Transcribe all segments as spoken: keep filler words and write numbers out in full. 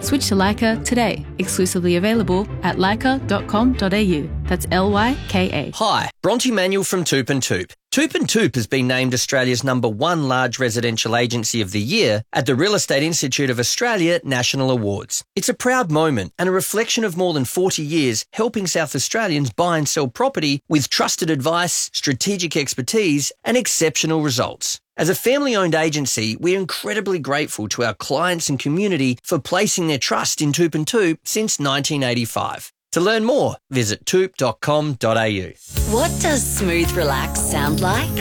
Switch to Lyca today. Exclusively available at lyca dot com dot a u. That's L Y K A. Hi, Bronte Manuel from Toop and Toop. Toop and Toop has been named Australia's number one large residential agency of the year at the Real Estate Institute of Australia National Awards. It's a proud moment and a reflection of more than forty years helping South Australians buy and sell property with trusted advice, strategic expertise and exceptional results. As a family-owned agency, we're incredibly grateful to our clients and community for placing their trust in Toop and Toop since nineteen eighty-five. To learn more, visit toop dot com dot a u. What does smooth relax sound like?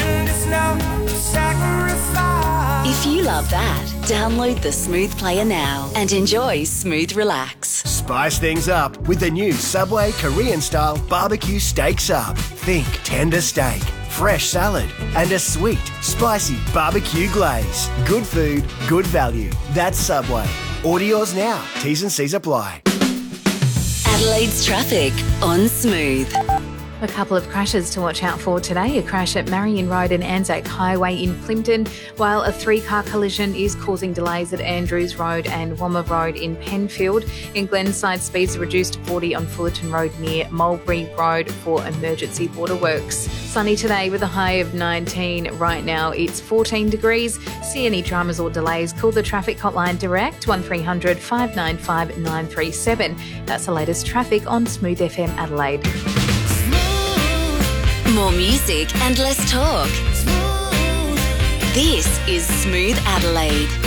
If you love that, download the Smooth Player now and enjoy Smooth Relax. Spice things up with the new Subway Korean-style barbecue steak sub. Think tender steak, fresh salad, and a sweet, spicy barbecue glaze. Good food, good value. That's Subway. Order yours now. T's and C's apply. Adelaide's traffic on Smooth. A couple of crashes to watch out for today. A crash at Marion Road and Anzac Highway in Plympton, while a three-car collision is causing delays at Andrews Road and Wommer Road in Penfield. In Glenside, speeds are reduced to forty on Fullerton Road near Mulberry Road for emergency border works. Sunny today with a high of nineteen. Right now it's fourteen degrees. See any dramas or delays, call the traffic hotline direct one three hundred five nine five nine three seven. That's the latest traffic on Smooth F M Adelaide. More music and less talk. This is Smooth Adelaide.